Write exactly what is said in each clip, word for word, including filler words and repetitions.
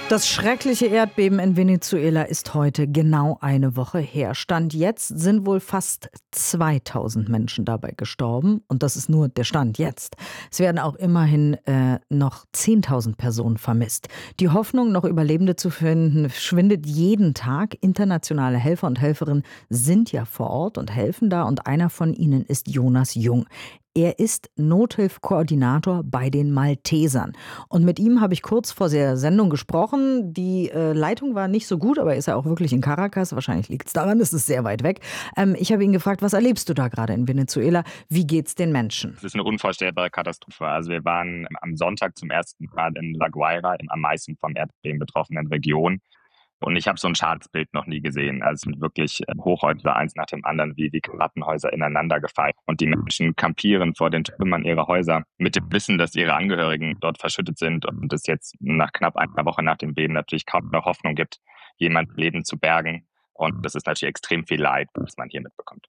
Das schreckliche Erdbeben in Venezuela ist heute genau eine Woche her. Stand jetzt sind wohl fast zweitausend Menschen dabei gestorben. Und das ist nur der Stand jetzt. Es werden auch immerhin äh, noch zehntausend Personen vermisst. Die Hoffnung, noch Überlebende zu finden, schwindet jeden Tag. Internationale Helfer und Helferinnen sind ja vor Ort und helfen da. Und einer von ihnen ist Jonas Jung. Er ist Nothilfkoordinator bei den Maltesern. Und mit ihm habe ich kurz vor der Sendung gesprochen. Die äh, Leitung war nicht so gut, aber er ist ja auch wirklich in Caracas. Wahrscheinlich liegt es daran, es ist sehr weit weg. Ähm, ich habe ihn gefragt, was erlebst du da gerade in Venezuela? Wie geht's den Menschen? Es ist eine unvorstellbare Katastrophe. Also wir waren am Sonntag zum ersten Mal in La Guaira, im am meisten vom Erdbeben betroffenen Region. Und ich habe so ein Schadensbild noch nie gesehen. Also es sind wirklich Hochhäuser, eins nach dem anderen, wie, wie Kartenhäuser ineinander gefallen. Und die Menschen kampieren vor den Trümmern ihrer Häuser mit dem Wissen, dass ihre Angehörigen dort verschüttet sind und es jetzt nach knapp einer Woche nach dem Beben natürlich kaum noch Hoffnung gibt, jemand Leben zu bergen. Und das ist natürlich extrem viel Leid, was man hier mitbekommt.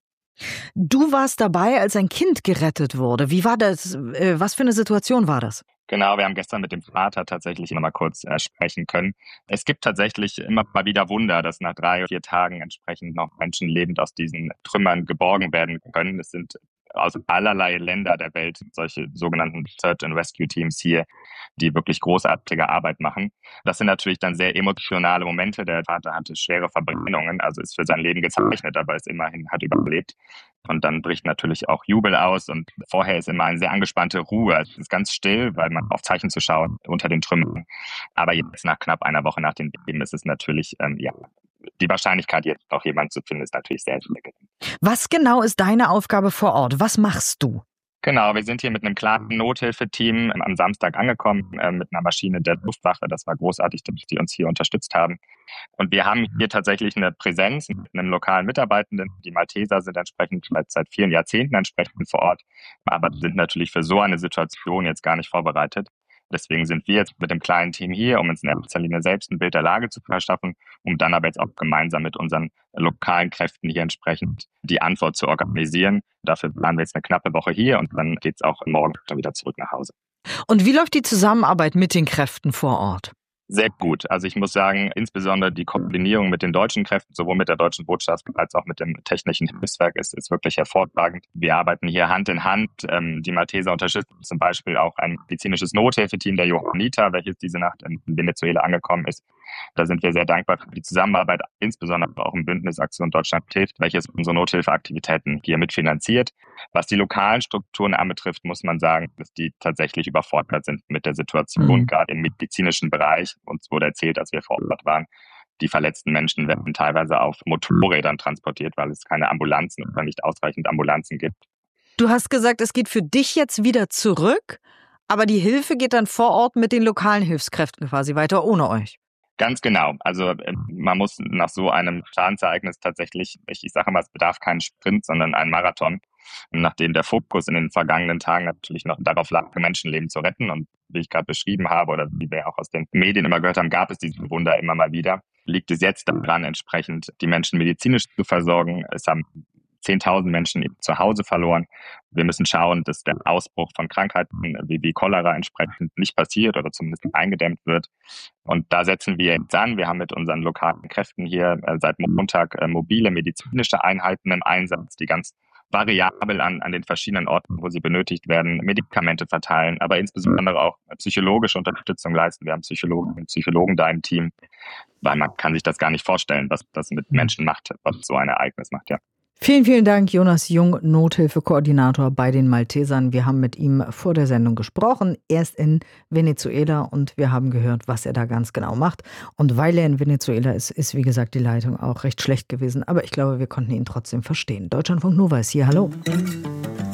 Du warst dabei, als ein Kind gerettet wurde. Wie war das? Was für eine Situation war das? Genau, wir haben gestern mit dem Vater tatsächlich noch mal kurz äh, sprechen können. Es gibt tatsächlich immer mal wieder Wunder, dass nach drei, vier Tagen entsprechend noch Menschen lebend aus diesen Trümmern geborgen werden können. Es sind aus allerlei Länder der Welt solche sogenannten Search and Rescue Teams hier, die wirklich großartige Arbeit machen. Das sind natürlich dann sehr emotionale Momente. Der Vater hatte schwere Verbrennungen, also ist für sein Leben gezeichnet, aber ist immerhin hat überlebt. Und dann bricht natürlich auch Jubel aus und vorher ist immer eine sehr angespannte Ruhe. Es ist ganz still, weil man auf Zeichen zu schauen unter den Trümmern. Aber jetzt nach knapp einer Woche nach dem Beben ist es natürlich, ähm, ja, die Wahrscheinlichkeit, jetzt noch jemanden zu finden, ist natürlich sehr, sehr gering. Was genau ist deine Aufgabe vor Ort? Was machst du? Genau, wir sind hier mit einem kleinen Nothilfeteam am Samstag angekommen, äh, mit einer Maschine der Luftwaffe. Das war großartig, dass die uns hier unterstützt haben. Und wir haben hier tatsächlich eine Präsenz mit einem lokalen Mitarbeitenden. Die Malteser sind entsprechend seit, seit vielen Jahrzehnten entsprechend vor Ort, aber sind natürlich für so eine Situation jetzt gar nicht vorbereitet. Deswegen sind wir jetzt mit dem kleinen Team hier, um uns in erster Linie selbst ein Bild der Lage zu verschaffen, um dann aber jetzt auch gemeinsam mit unseren lokalen Kräften hier entsprechend die Antwort zu organisieren. Dafür planen wir jetzt eine knappe Woche hier und dann geht es auch morgen wieder zurück nach Hause. Und wie läuft die Zusammenarbeit mit den Kräften vor Ort? Sehr gut. Also ich muss sagen, insbesondere die Koordinierung mit den deutschen Kräften, sowohl mit der deutschen Botschaft als auch mit dem technischen Hilfswerk ist, ist wirklich hervorragend. Wir arbeiten hier Hand in Hand. Ähm, die Malteser unterstützen zum Beispiel auch ein medizinisches Nothilfeteam der Johanniter, welches diese Nacht in Venezuela angekommen ist. Da sind wir sehr dankbar für die Zusammenarbeit, insbesondere auch im Bündnis Aktion Deutschland hilft, welches unsere Nothilfeaktivitäten hier mitfinanziert. Was die lokalen Strukturen anbetrifft, muss man sagen, dass die tatsächlich überfordert sind mit der Situation, mhm. gerade im medizinischen Bereich. Uns wurde erzählt, als wir vor Ort waren, die verletzten Menschen werden teilweise auf Motorrädern transportiert, weil es keine Ambulanzen oder nicht ausreichend Ambulanzen gibt. Du hast gesagt, es geht für dich jetzt wieder zurück, aber die Hilfe geht dann vor Ort mit den lokalen Hilfskräften quasi weiter ohne euch. Ganz genau. Also man muss nach so einem Schadensereignis tatsächlich, ich, ich sage mal, es bedarf keinen Sprint, sondern einen Marathon. Nachdem der Fokus in den vergangenen Tagen natürlich noch darauf lag, Menschenleben zu retten und wie ich gerade beschrieben habe oder wie wir auch aus den Medien immer gehört haben, gab es diese Wunder immer mal wieder, liegt es jetzt daran, entsprechend die Menschen medizinisch zu versorgen. Es haben zehntausend Menschen zu Hause verloren. Wir müssen schauen, dass der Ausbruch von Krankheiten wie, wie Cholera entsprechend nicht passiert oder zumindest eingedämmt wird. Und da setzen wir jetzt an. Wir haben mit unseren lokalen Kräften hier äh, seit Montag äh, mobile medizinische Einheiten im Einsatz, die ganz variabel an, an den verschiedenen Orten, wo sie benötigt werden, Medikamente verteilen, aber insbesondere auch psychologische Unterstützung leisten. Wir haben Psychologen und Psychologen da im Team, weil man kann sich das gar nicht vorstellen, was das mit Menschen macht, was so ein Ereignis macht, ja. Vielen, vielen Dank, Jonas Jung, Nothilfekoordinator bei den Maltesern. Wir haben mit ihm vor der Sendung gesprochen. Er ist in Venezuela und wir haben gehört, was er da ganz genau macht. Und weil er in Venezuela ist, ist wie gesagt die Leitung auch recht schlecht gewesen. Aber ich glaube, wir konnten ihn trotzdem verstehen. Deutschlandfunk Nova ist hier. Hallo.